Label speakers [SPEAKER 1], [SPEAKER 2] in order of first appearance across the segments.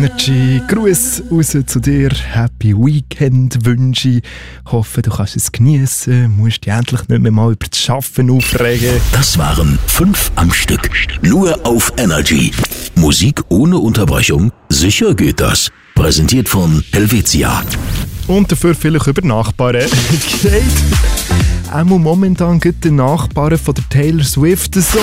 [SPEAKER 1] Energy. Gruß raus zu dir. Happy Weekend wünsche ich. Hoffe, du kannst es genießen. Musst dich endlich nicht mehr mal über das Arbeiten aufregen.
[SPEAKER 2] Das waren 5 am Stück. Nur auf Energy. Musik ohne Unterbrechung. Sicher geht das. Präsentiert von Helvetia.
[SPEAKER 1] Und dafür vielleicht über Nachbarn. Auch momentan gibt die Nachbarn von der Taylor Swift so.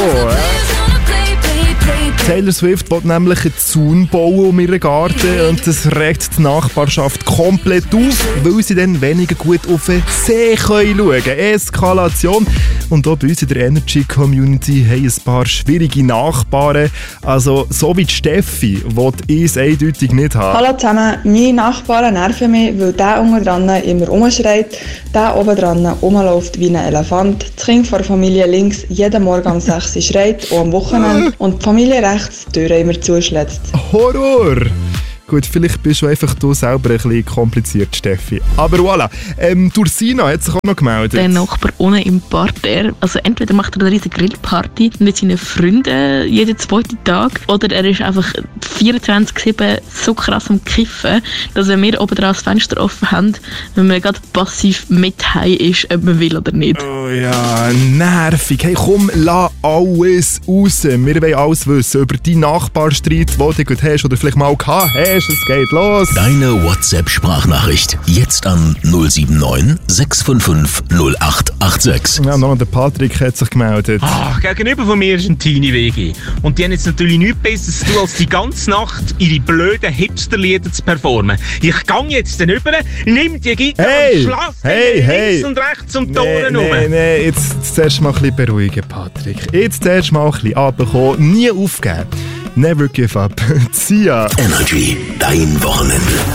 [SPEAKER 1] Taylor Swift will nämlich einen Zaun bauen um ihren Garten und das regt die Nachbarschaft komplett auf, weil sie dann weniger gut auf den See schauen können. Eskalation. Und auch bei uns in der Energy Community haben ein paar schwierige Nachbarn. Also so wie die Steffi, die es eindeutig nicht haben.
[SPEAKER 3] Hallo zusammen, meine Nachbarn nerven mich, weil der unten dran immer rumschreit, der oben dran rumläuft wie ein Elefant, das Kind von der Familie links jeden Morgen um 6 Uhr schreit, auch am Wochenende, und die Familie rechts die Türen immer zuschlägt.
[SPEAKER 1] Horror! Gut, vielleicht bist du einfach du selber ein bisschen kompliziert, Steffi. Aber voilà, Dursina hat sich auch noch gemeldet.
[SPEAKER 4] Der Nachbar unten im Parterre, also entweder macht er eine riesige Grillparty mit seinen Freunden jeden zweiten Tag, oder er ist einfach 24/7 so krass am Kiffen, dass wenn wir oben dran das Fenster offen haben, wenn man gerade passiv mit heim ist, ob man will oder nicht.
[SPEAKER 1] Oh ja, nervig. Hey, komm, lass alles raus. Wir wollen alles wissen über deinen Nachbarstreit, den du gut hast oder vielleicht mal gehabt hast. Es geht los.
[SPEAKER 2] Deine WhatsApp-Sprachnachricht jetzt an 079 655 0886.
[SPEAKER 1] Ja, noch der Patrick hat sich gemeldet.
[SPEAKER 5] Gegenüber von mir ist ein Teenie-WG. Und die haben jetzt natürlich nichts Besseres zu tun, als die ganze Nacht ihre blöden Hipster-Lieder zu performen. Ich gang jetzt dann rüber, nimm die Gitarre und schlass links und rechts um die Ohren rum.
[SPEAKER 1] Nee, jetzt zuerst mal ein bisschen beruhigen, Patrick. Jetzt zuerst mal ein bisschen runterkommen, nie aufgeben. Never give up. Sia.
[SPEAKER 2] Energy, dein Wochenende.